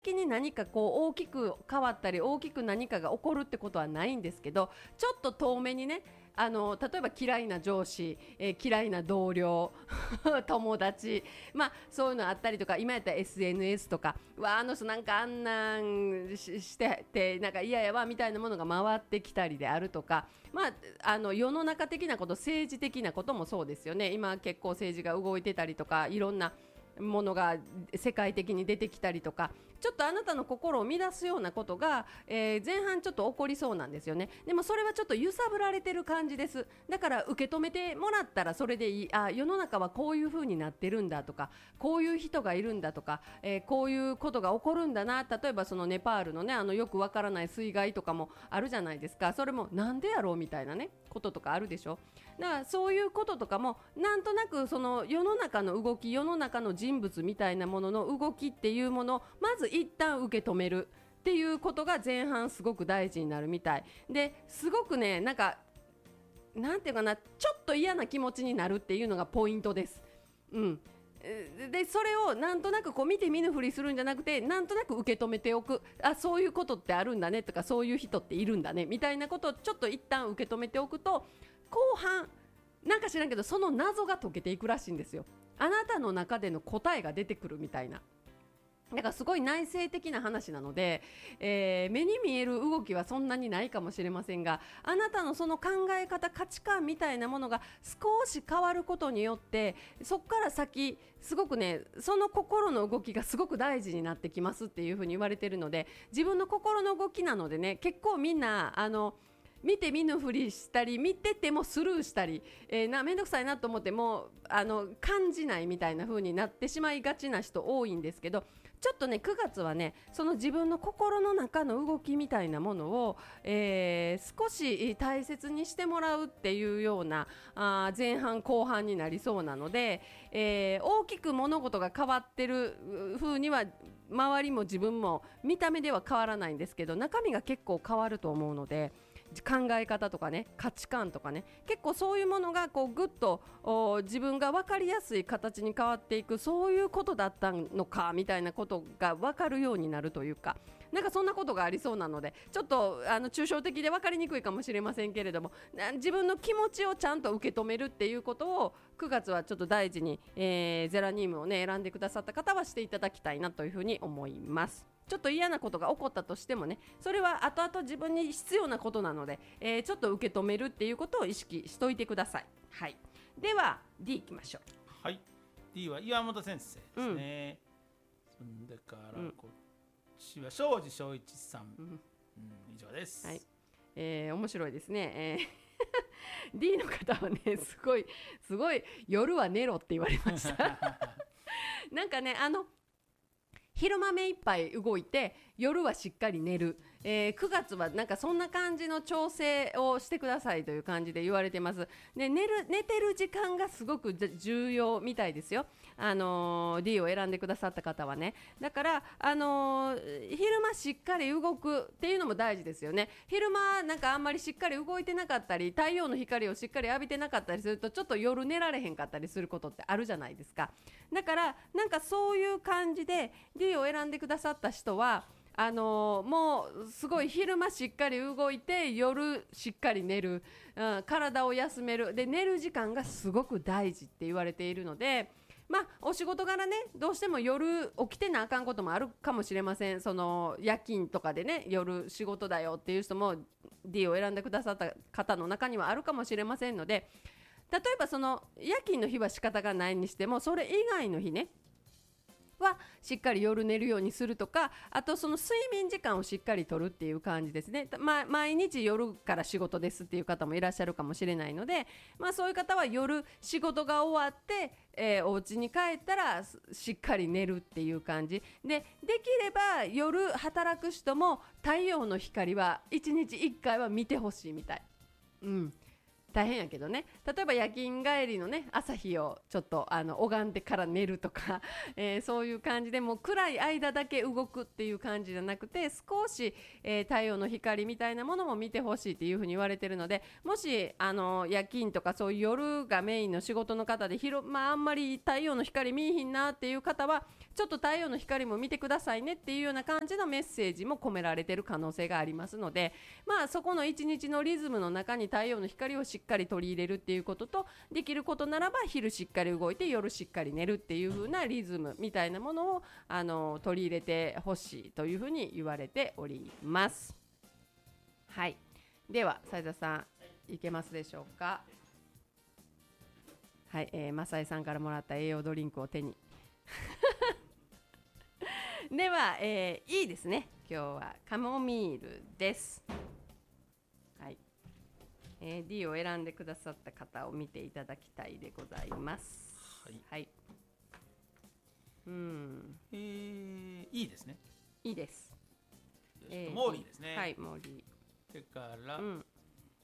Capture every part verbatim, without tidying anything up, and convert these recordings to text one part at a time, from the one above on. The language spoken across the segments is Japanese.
的に何かこう大きく変わったり大きく何かが起こるってことはないんですけど、ちょっと遠目にね、あの例えば嫌いな上司、えー嫌いな同僚友達、まあそういうのあったりとか、今やったら エスエヌエス とか、うわあの人なんかあんなんししててなんか嫌やわみたいなものが回ってきたりであるとか、まああの世の中的なこと、政治的なこともそうですよね。今結構政治が動いてたりとか、いろんなものが世界的に出てきたりとか、ちょっとあなたの心を乱すようなことが、えー前半ちょっと起こりそうなんですよね。でもそれはちょっと揺さぶられてる感じです。だから受け止めてもらったらそれでいい。あ、世の中はこういう風になってるんだとか、こういう人がいるんだとか、えーこういうことが起こるんだな。例えばそのネパールのね、あのよくわからない水害とかもあるじゃないですか。それもなんでやろうみたいなねこととかあるでしょ。だからそういうこととかもなんとなくその世の中の動き、世の中の人物みたいなものの動きっていうものをまず一旦受け止めるっていうことが前半すごく大事になるみたいで、すごくね、なんかなんていうかな、ちょっと嫌な気持ちになるっていうのがポイントです。うん。えでそれをなんとなくこう見て見ぬふりするんじゃなくて、なんとなく受け止めておく。あ、そういうことってあるんだねとか、そういう人っているんだねみたいなことをちょっと一旦受け止めておくと、後半なんか知らんけどその謎が解けていくらしいんですよ。あなたの中での答えが出てくるみたいな。だからすごい内省的な話なので、えー目に見える動きはそんなにないかもしれませんが、あなたのその考え方、価値観みたいなものが少し変わることによって、そこから先すごくね、その心の動きがすごく大事になってきますっていうふうに言われているので、自分の心の動きなのでね、結構みんなあの見て見ぬふりしたり、見ててもスルーしたり、えー、なめんどくさいなと思ってもあの感じないみたいな風になってしまいがちな人多いんですけど、ちょっとねくがつはね、その自分の心の中の動きみたいなものを、えー少し大切にしてもらうっていうようなあー前半後半になりそうなので、えー大きく物事が変わってるう風には周りも自分も見た目では変わらないんですけど、中身が結構変わると思うので、考え方とかね、価値観とかね、結構そういうものがこうぐっとお自分が分かりやすい形に変わっていく、そういうことだったのかみたいなことが分かるようになるというか、なんかそんなことがありそうなので、ちょっとあの抽象的で分かりにくいかもしれませんけれども、な自分の気持ちをちゃんと受け止めるっていうことをくがつはちょっと大事に、えーゼラニウムをね選んでくださった方はしていただきたいなというふうに思います。ちょっと嫌なことが起こったとしてもね、それは後々自分に必要なことなので、えーちょっと受け止めるっていうことを意識しといてください。はい。では ディー いきましょう。 はい。D は岩本先生ですね。そんでからこっちは庄司正一さん。うん、以上です。 はい。えー面白いですね。えー D の方はね、すごいすごい夜は寝ろって言われましたなんかね、あの昼間目いっぱい動いて夜はしっかり寝る、えーくがつはなんかそんな感じの調整をしてくださいという感じで言われてます。で寝る寝てる時間がすごくじ重要みたいですよ。あのー D を選んでくださった方はね。だからあのー昼間しっかり動くっていうのも大事ですよね。昼間なんかあんまりしっかり動いてなかったり、太陽の光をしっかり浴びてなかったりすると、ちょっと夜寝られへんかったりすることってあるじゃないですか。だからなんかそういう感じで D を選んでくださった人は、あのーもうすごい昼間しっかり動いて夜しっかり寝る、うん、体を休めるで寝る時間がすごく大事って言われているので、まあ、お仕事柄ね、どうしても夜起きてなあかんこともあるかもしれません。その夜勤とかでね、夜仕事だよっていう人も D を選んでくださった方の中にはあるかもしれませんので、例えばその夜勤の日は仕方がないにしても、それ以外の日ねはしっかり夜寝るようにするとか、あとその睡眠時間をしっかりとるっていう感じですね。ま、毎日夜から仕事ですっていう方もいらっしゃるかもしれないので、まあ、そういう方は夜仕事が終わって、えー、お家に帰ったらしっかり寝るっていう感じで、できれば夜働く人も太陽の光はいちにちいっかいは見てほしいみたい。うん大変やけどね、例えば夜勤帰りのね朝日をちょっとあの拝んでから寝るとか、えー、そういう感じでもう暗い間だけ動くっていう感じじゃなくて、少し、えー、太陽の光みたいなものも見てほしいっていうふうに言われてるので、もしあの夜勤とかそういう夜がメインの仕事の方で広、まあ、あんまり太陽の光見えひんなっていう方はちょっと太陽の光も見てくださいねっていうような感じのメッセージも込められている可能性がありますので、まあそこの一日のリズムの中に太陽の光をしっかり取り入れるっていうことと、できることならば昼しっかり動いて夜しっかり寝るっていう風なリズムみたいなものをあの取り入れてほしいというふうに言われております。はい、では斉田さんいけますでしょうか。はい、えー、マサイさんからもらった栄養ドリンクを手にでは、えー、いいですね。今日はカモミールです。はい、えー、D を選んでくださった方を見ていただきたいでございます。 はい、 はい、うん、 えー、いいですね。 いいです。 えー、モーリーですね。 はい、モーリー。 それから、うん、うん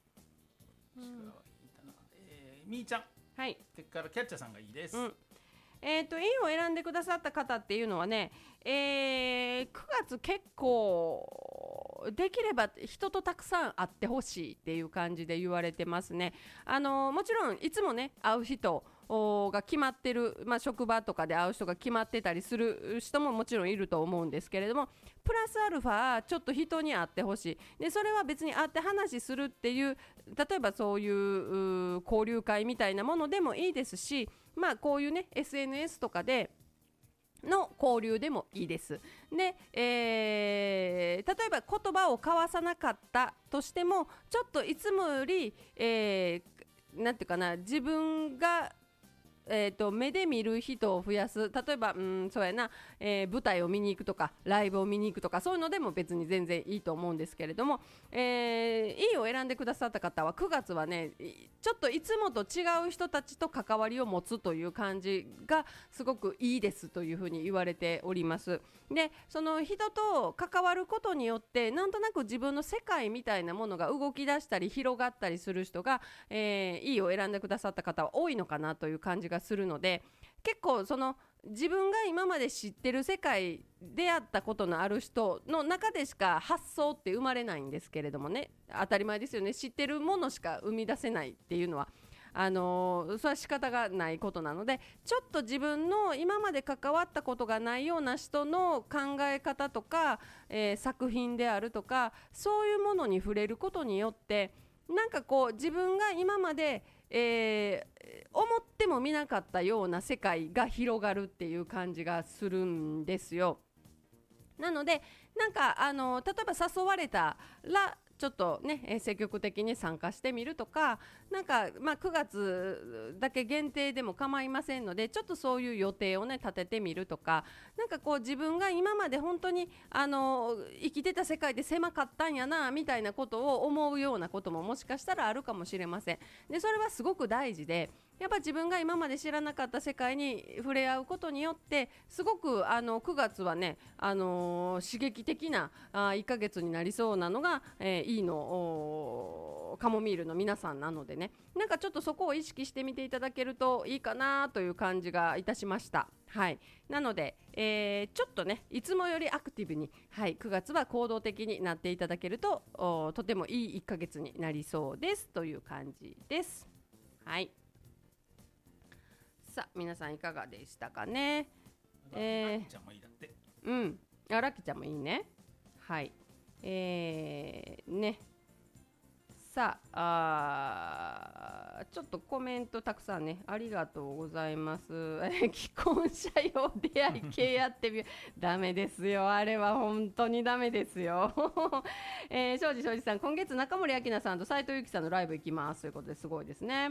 えー、みーちゃん。 はい。 それからキャッチャーさんがいいです。 うん、えーと、いいを選んでくださった方っていうのはね、えー、くがつ結構できれば人とたくさん会ってほしいっていう感じで言われてますね。あのー、もちろんいつもね会う人が決まってる、まあ、職場とかで会う人が決まってたりする人ももちろんいると思うんですけれども、プラスアルファちょっと人に会ってほしい。でそれは別に会って話するっていう、例えばそういう交流会みたいなものでもいいですし、まあこういうね エスエヌエス とかでの交流でもいいです。で、えー、例えば言葉を交わさなかったとしても、ちょっといつもより、えー、なんていうかな、自分がえー、と目で見る人を増やす。例えば、うん、そうやな、えー、舞台を見に行くとかライブを見に行くとか、そういうのでも別に全然いいと思うんですけれども、えー、いいを選んでくださった方はくがつはね、ちょっといつもと違う人たちと関わりを持つという感じがすごくいいですというふうに言われております。でその人と関わることによってなんとなく自分の世界みたいなものが動き出したり広がったりする人が、えー、いいを選んでくださった方は多いのかなという感じがするので、結構その自分が今まで知ってる世界、出会ったことのある人の中でしか発想って生まれないんですけれどもね、当たり前ですよね。知ってるものしか生み出せないっていうのはあのー、それは仕方がないことなので、ちょっと自分の今まで関わったことがないような人の考え方とか、えー、作品であるとか、そういうものに触れることによって、なんかこう自分が今まで、えー、思っても見なかったような世界が広がるっていう感じがするんですよ。なのでなんかあの例えば誘われたらちょっとね、えー、積極的に参加してみるとか、なんか、まあ、くがつだけ限定でも構いませんので、ちょっとそういう予定をね立ててみるとか、なんかこう自分が今まで本当にあの生きてた世界で狭かったんやなみたいなことを思うようなことももしかしたらあるかもしれません。でそれはすごく大事で、やっぱ自分が今まで知らなかった世界に触れ合うことによってすごくあのくがつはね、あのー、刺激的なあいっかげつになりそうなのが、えー、いいのカモミールの皆さんなのでね、なんかちょっとそこを意識してみていただけるといいかなという感じがいたしました。はい、なので、えー、ちょっとねいつもよりアクティブに、はい、くがつは行動的になっていただけるととてもいいいっかげつになりそうですという感じです。はい、さあ皆さんいかがでしたかね。 えー、ラッキーちゃんもいいだって。 うん、あ、ラッキーちゃんもいいね。はい、えー、ね。さあ、あちょっとコメントたくさんねありがとうございます。既婚者用出会い系やってみるダメですよ、あれは本当にダメですよ。えー、庄司庄司さん、今月中森明菜さんと斉藤由貴さんのライブ行きますということですごいですね。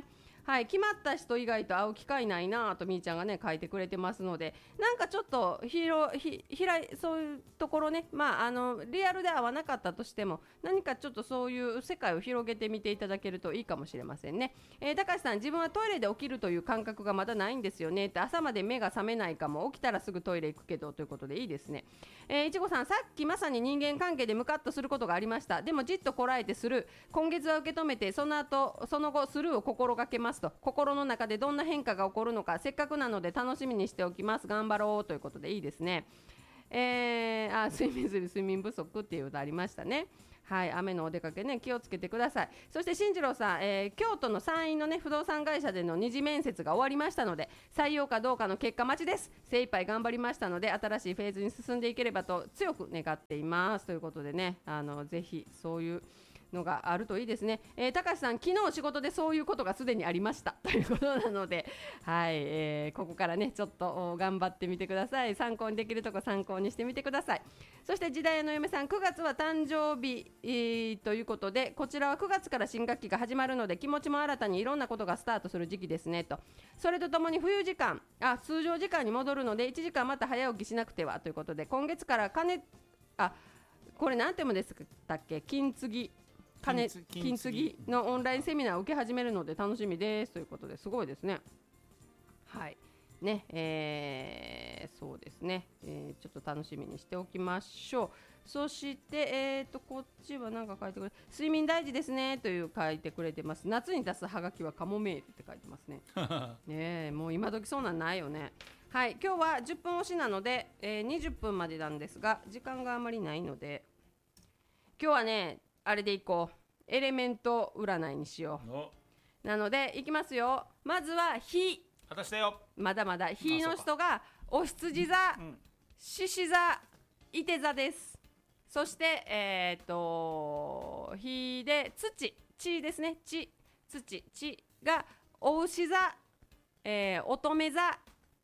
はい、決まった人以外と会う機会ないなとみーちゃんがね書いてくれてますので、なんかちょっと広ひ開いそういうところね、まああのリアルで会わなかったとしても何かちょっとそういう世界を広げてみていただけるといいかもしれませんね。えー、高橋さん、自分はトイレで起きるという感覚がまだないんですよねって、朝まで目が覚めないかも、起きたらすぐトイレ行くけどということでいいですね。えー、いちごさん、さっきまさに人間関係でムカッとすることがありました。でもじっとこらえてスルー、今月は受け止めてその後その後スルーを心がけますと、心の中でどんな変化が起こるのかせっかくなので楽しみにしておきます、頑張ろうということでいいですね。えー、あ睡眠する睡眠不足っていうことありましたね。はい、雨のお出かけね気をつけてください。そして進次郎さん、えー、京都の山陰のね不動産会社での二次面接が終わりましたので採用かどうかの結果待ちです。精一杯頑張りましたので新しいフェーズに進んでいければと強く願っていますということでね、あのぜひそういうのがあるといいですね。えー、高橋さん、昨日仕事でそういうことがすでにありましたということなので、はい、えー、ここからねちょっと頑張ってみてください。参考にできるとこ参考にしてみてください。そして時代の嫁さん、くがつは誕生日、えー、ということで、こちらはくがつから新学期が始まるので気持ちも新たにいろんなことがスタートする時期ですねと。それとともに冬時間あ通常時間に戻るのでいちじかんまた早起きしなくてはということで、今月から金あこれ何て読むんですかっけ、金継ぎ金金継ぎのオンラインセミナーを受け始めるので楽しみですということで、すごいですね。はいね、えー、そうですね、えー、ちょっと楽しみにしておきましょう。そして、えー、とこっちは何か書いてくれ、睡眠大事ですねという書いてくれてます。夏に出すハガキはカモメールって書いてますねねえ、もう今時そうなんないよね。はい、今日はじゅっぷん押しなので、えー、にじゅっぷんまでなんですが時間があまりないので今日はねあれでいこう、エレメント占いにしよう。なのでいきますよ。まずは火、 私だよ。 まだまだ火の人がお羊座、獅子座、いて座です。そしてえっ、ー、と火で土、地ですね、地、土、地がお牛座、えー、乙女座、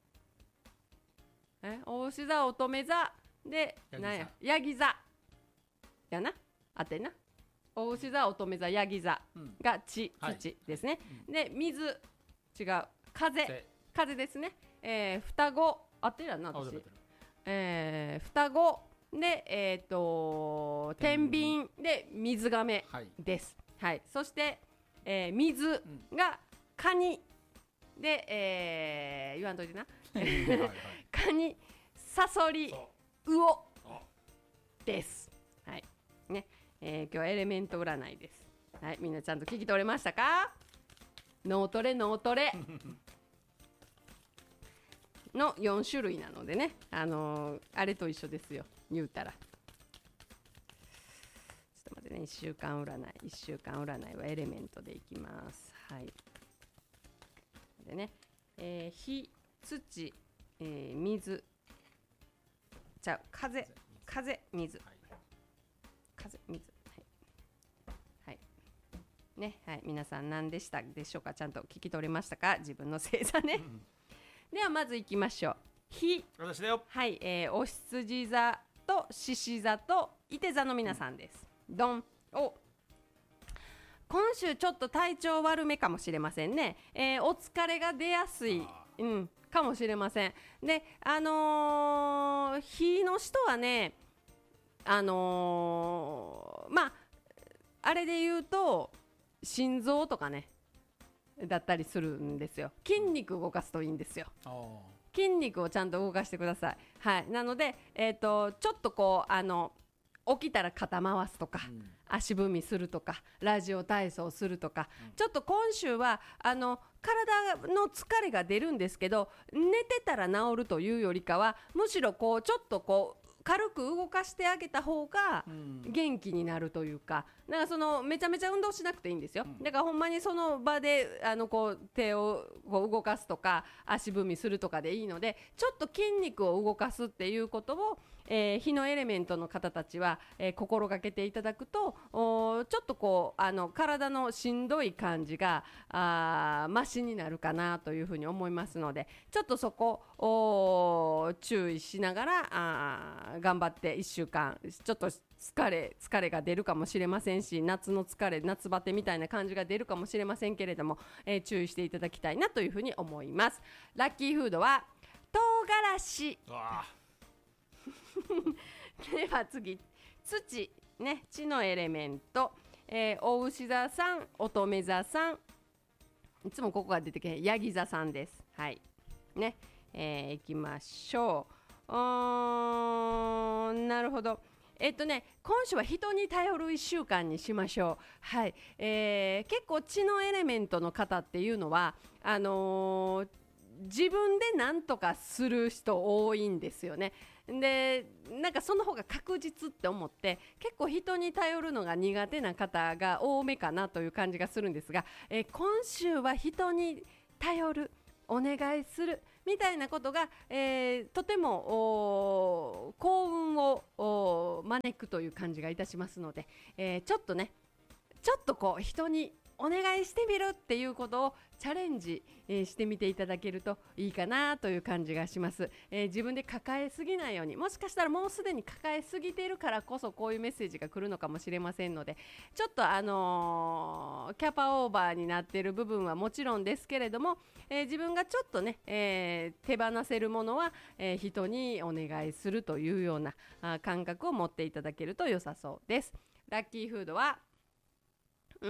えお牛座、乙女座でなんやヤギ座やな、あってんな。お牛座、乙女座、ヤギ座が地、うん、土ですね、はい、で水違う風、風ですね、えー、双子あってるやんな私、えー、双子でえっ、ー、と天秤で水亀です、はい、はい、そして、えー、水がカニで、えー、言わんといてなカニ、サソリ、魚です。はいね、えー、今日はエレメント占いです。はい、みんなちゃんと聞き取れましたか？脳トレ脳トレのよん種類なのでね、あのー、あれと一緒ですよ言うたら。ちょっと待ってね、いっしゅうかん占いいっしゅうかん占いはエレメントでいきます。はいでね、えー、火、土、えー、水じゃあ風、風、水、風、水、はい、はい、ね、はい、皆さん何でしたでしょうか？ちゃんと聞き取れましたか？自分の星座ね、うん、ではまずいきましょう。火、 私だよ。 はい、えー、お羊座と獅子座といて座の皆さんです。ドン。お、今週ちょっと体調悪めかもしれませんね、えー、お疲れが出やすい、うん、かもしれません。で、あのー、火の人はね、あのー、まああれで言うと心臓とかねだったりするんですよ。筋肉動かすといいんですよ。筋肉をちゃんと動かしてください。はい、なので、えーと、ちょっとこうあの起きたら肩回すとか、うん、足踏みするとかラジオ体操するとか、うん、ちょっと今週はあの体の疲れが出るんですけど寝てたら治るというよりかはむしろこうちょっとこう軽く動かしてあげた方が元気になるというか、だからそのめちゃめちゃ運動しなくていいんですよ。だからほんまにその場であのこう手をこう動かすとか足踏みするとかでいいので、ちょっと筋肉を動かすっていうことを、 えー、火のエレメントの方たちは、えー、心がけていただくと、おちょっとこうあの体のしんどい感じがあマシになるかなというふうに思いますので、ちょっとそこを注意しながらあ頑張っていっしゅうかん、ちょっと疲れ疲れが出るかもしれませんし、夏の疲れ夏バテみたいな感じが出るかもしれませんけれども、えー、注意していただきたいなというふうに思います。ラッキーフードは唐辛子では次、土ね、地のエレメント、えー、お牛座さん、乙女座さん、いつもここが出てけへんヤギ座さんです。はいね、えー、いきましょう。うーん、なるほど。えっとね、今週は人に頼るいっしゅうかんにしましょう。はい、えー、結構地のエレメントの方っていうのはあのー、自分で何とかする人多いんですよね。でなんかその方が確実って思って結構人に頼るのが苦手な方が多めかなという感じがするんですが、えー、今週は人に頼る、お願いするみたいなことが、えー、とても幸運を招くという感じがいたしますので、えー、ちょっとねちょっとこう人にお願いしてみるっていうことをチャレンジ、えー、してみていただけるといいかなという感じがします。えー、自分で抱えすぎないように、もしかしたらもうすでに抱えすぎているからこそこういうメッセージが来るのかもしれませんので、ちょっとあのー、キャパオーバーになっている部分はもちろんですけれども、えー、自分がちょっとね、えー、手放せるものは、えー、人にお願いするというようなあ感覚を持っていただけると良さそうです。ラッキーフードはうー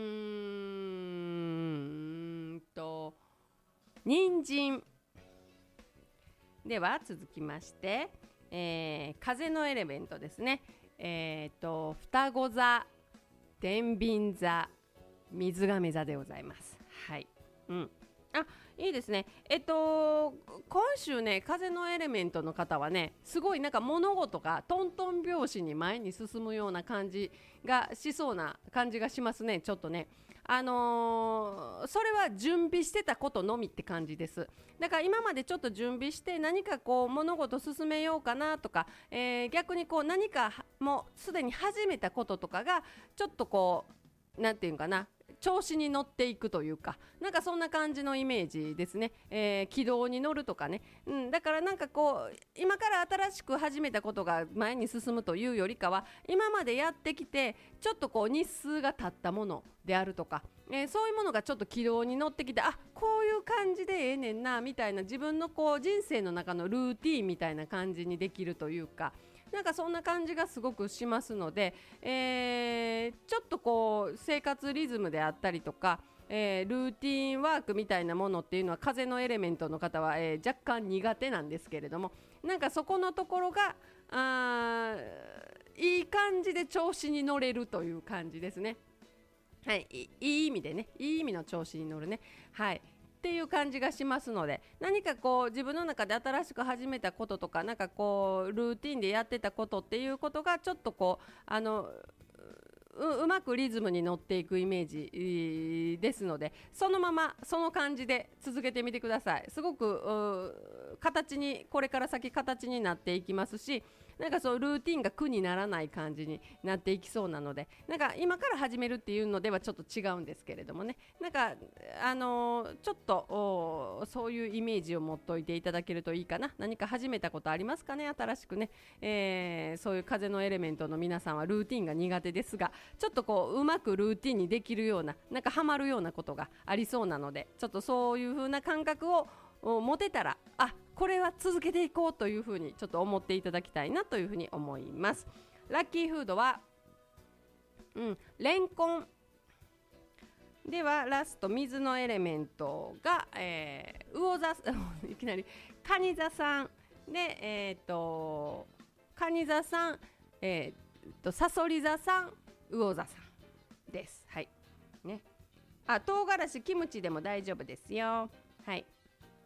んと人参では続きまして、えー、風のエレメントですね。えーと双子座、天秤座、水亀座でございます。はい、うん、あ、いいですね。えっと今週ね、風のエレメントの方はね、すごいなんか物事がトントン拍子に前に進むような感じがしそうな感じがしますね。ちょっとね、あのー、それは準備してたことのみって感じです。だから今までちょっと準備して何かこう物事進めようかなとか、えー、逆にこう何かもうすでに始めたこととかがちょっとこうなんていうかな、調子に乗っていくというか、なんかそんな感じのイメージですね。えー、軌道に乗るとかね、うん、だからなんかこう今から新しく始めたことが前に進むというよりかは、今までやってきてちょっとこう日数が経ったものであるとか、えー、そういうものがちょっと軌道に乗ってきて、あ、こういう感じでええねんなみたいな、自分のこう人生の中のルーティーンみたいな感じにできるというか、なんかそんな感じがすごくしますので、えー、ちょっとこう生活リズムであったりとか、えー、ルーティンワークみたいなものっていうのは風のエレメントの方は、えー、若干苦手なんですけれども、なんかそこのところがあいい感じで調子に乗れるという感じですね。はい、いい意味でね、いい意味の調子に乗るね、はいっていう感じがしますので、何かこう自分の中で新しく始めたこととか、なんかこうルーティンでやってたことっていうことがちょっとこうあの う, うまくリズムに乗っていくイメージですので、そのままその感じで続けてみてください。すごく形にこれから先形になっていきますし、なんかそうルーティンが苦にならない感じになっていきそうなので、なんか今から始めるっていうのではちょっと違うんですけれどもね、なんかあのー、ちょっとそういうイメージを持っておいていただけるといいかな。何か始めたことありますかね、新しくね、えー、そういう風のエレメントの皆さんはルーティンが苦手ですが、ちょっとこううまくルーティンにできるような、なんかハマるようなことがありそうなので、ちょっとそういう風な感覚を持てたら、あ、これは続けていこうというふうにちょっと思っていただきたいなというふうに思います。ラッキーフードは、うん、レンコンではラスト水のエレメントが、えー、魚座いきなりカニ座さんで、えー、とカニ座さん、えー、とサソリ座さん、魚座さんです。はいね、あ、唐辛子キムチでも大丈夫ですよ。はい、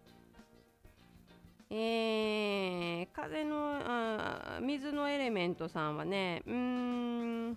えー、風のあ水のエレメントさんはね、うーん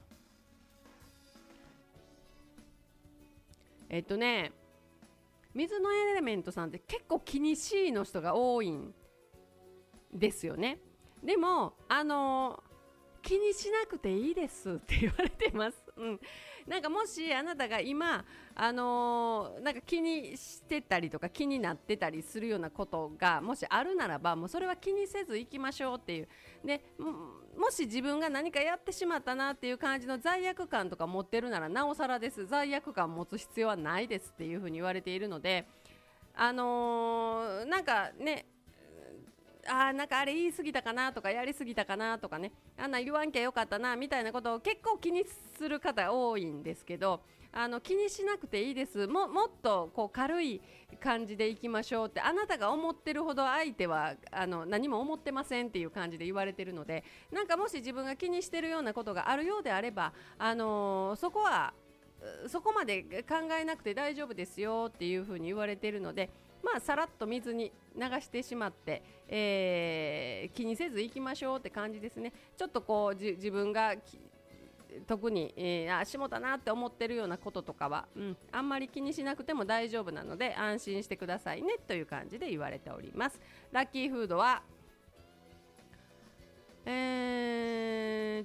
えっとね水のエレメントさんって結構気にしいの人が多いんですよね。 でもあの気にしなくていいですって言われてます、うん、なんかもしあなたが今あのー、なんか気にしてたりとか気になってたりするようなことがもしあるならば、もうそれは気にせず行きましょうっていう。で も, もし自分が何かやってしまったなっていう感じの罪悪感とか持ってるならなおさらです。罪悪感持つ必要はないですっていうふうに言われているので、あのー、なんかね、あーなんかあれ言い過ぎたかなとかやり過ぎたかなとかね、あんな言わんきゃよかったなみたいなことを結構気にする方多いんですけど、あの気にしなくていいです。 も, もっとこう軽い感じでいきましょうって、あなたが思ってるほど相手はあの何も思ってませんっていう感じで言われてるので、なんかもし自分が気にしてるようなことがあるようであれば、あのー、そこはそこまで考えなくて大丈夫ですよっていうふうに言われているので、まあさらっと水に流してしまって、えー、気にせず行きましょうって感じですね。ちょっとこうじ自分が特に、えー、あしもたなって思ってるようなこととかは、うん、あんまり気にしなくても大丈夫なので安心してくださいねという感じで言われております。ラッキーフードはえー、っ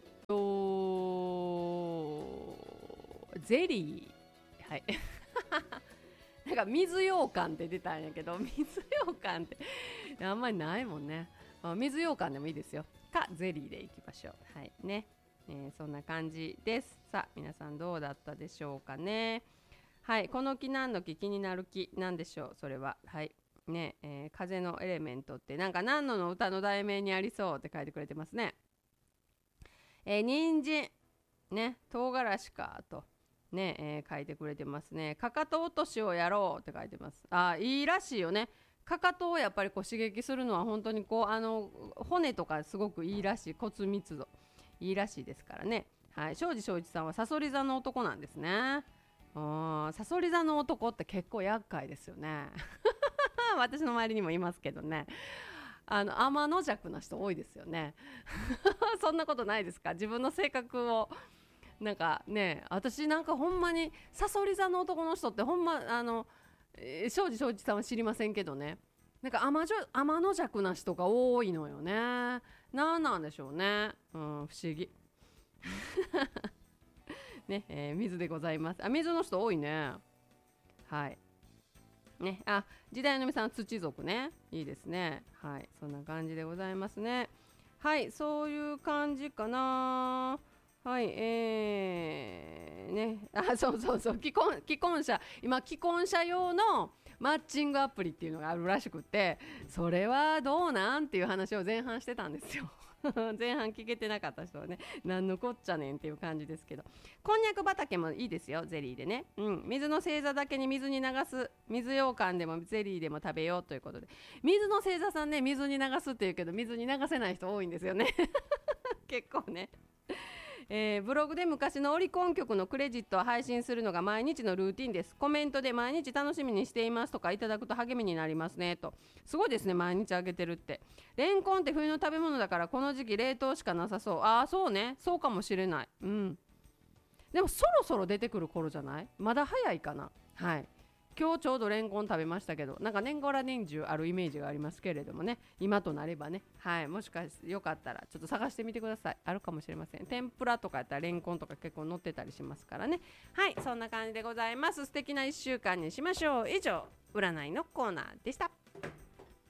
とゼリー、はいなんか水羊羹って出たんやけど、水羊羹ってあんまりないもんね。水羊羹でもいいですよ。かゼリーでいきましょう。はいね、えー、そんな感じです。さあ皆さんどうだったでしょうかね。はい、この木何の木、気になる木なんでしょうそれは。はいね、えー、風のエレメントってなんか何のの歌の題名にありそうって書いてくれてますね。えー、人参ね、唐辛子かとね、えー、書いてくれてますね。かかと落としをやろうって書いてます。あ、いいらしいよね。かかとをやっぱりこう刺激するのは本当にこうあの骨とかすごくいいらしい、骨密度いいらしいですからね。はい、庄司正一さんはさそり座の男なんですね。さそり座の男って結構厄介ですよね私の周りにもいますけどね、あの天の弱な人多いですよねそんなことないですか？自分の性格をなんかね、私なんかほんまにさそり座の男の人ってほんまあの、えー、庄司正一さんは知りませんけどね、なんか天天の弱な人が多いのよね。なんなんでしょうね、うん、不思議ね、えー、水でございます。あ、水の人多いね。はいね、あ、時代のみさん土族ね、いいですね。はい、そんな感じでございますね。はい、そういう感じかな。はい、えー、ね、あ、そうそうそう、既婚、既婚者、今既婚者用のマッチングアプリっていうのがあるらしくて、それはどうなんっていう話を前半してたんですよ前半聞けてなかった人はね、何のこっちゃねんっていう感じですけど、こんにゃく畑もいいですよ、ゼリーでね、うん、水の星座だけに水に流す、水羊羹でもゼリーでも食べようということで、水の星座さんね、水に流すっていうけど水に流せない人多いんですよね結構ねえー、ブログで昔のオリコン曲のクレジットを配信するのが毎日のルーティンです。コメントで毎日楽しみにしていますとかいただくと励みになりますねと。すごいですね、毎日あげてるって。レンコンって冬の食べ物だからこの時期冷凍しかなさそう。ああそうね、そうかもしれない。うん、でもそろそろ出てくる頃じゃない？まだ早いかな。はい、今日ちょうどレンコン食べましたけど、なんか年がら年中あるイメージがありますけれどもね、今となればね、はい、もしかしてよかったらちょっと探してみてください。あるかもしれません。天ぷらとかやったらレンコンとか結構乗ってたりしますからね。はい、そんな感じでございます。素敵ないっしゅうかんにしましょう。以上、占いのコーナーでした。